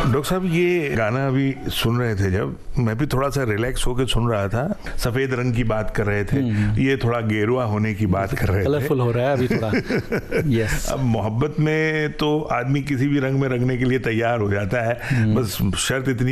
Doctor साहब, ये गाना अभी सुन रहे थे जब, मैं भी थोड़ा सा रिलैक्स होकर सुन रहा था। सफेद रंग की बात कर रहे थे, ये थोड़ा गेरुआ होने की बात कर रहे थे, कलरफुल हो रहा है अभी थोड़ा। यस। अब मोहब्बत में तो आदमी किसी भी रंग में रंगने के लिए तैयार हो जाता है, बस शर्त इतनी